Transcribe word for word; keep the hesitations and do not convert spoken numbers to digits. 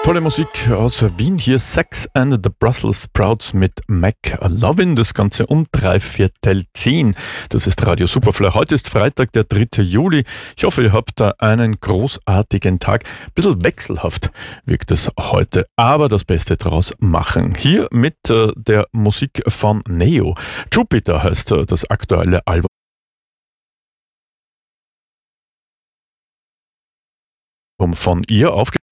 Tolle Musik aus Wien. Hier Sex and the Brussels Sprouts mit McLovin. Das Ganze um drei Viertel zehn. Das ist Radio Superfly. Heute ist Freitag, der dritte Juli. Ich hoffe, ihr habt da einen großartigen Tag. Ein bisschen wechselhaft wirkt es heute, aber das Beste draus machen. Hier mit äh, der Musik von Neo. Jupiter heißt äh, das aktuelle Album von ihr. Aufge